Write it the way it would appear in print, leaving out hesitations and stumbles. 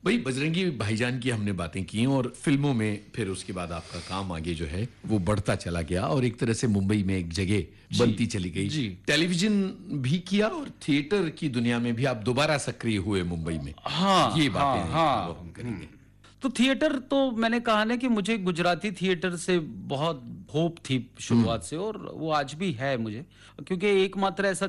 वही बजरंगी भाईजान की हमने बातें की और फिल्मों में फिर उसके बाद आपका काम आगे जो है वो बढ़ता चला गया और एक तरह से मुंबई में एक जगह बनती चली गई। जी। टेलीविजन भी किया और थिएटर की दुनिया में भी आप दोबारा सक्रिय हुए मुंबई में। हाँ, ये बातें हाँ, हैं हाँ। वो हम करेंगे। तो थिएटर तो मैंने कहा ना कि मुझे गुजराती थिएटर से बहुत होप थी शुरुआत से, और वो आज भी है मुझे, क्योंकि एकमात्र ऐसा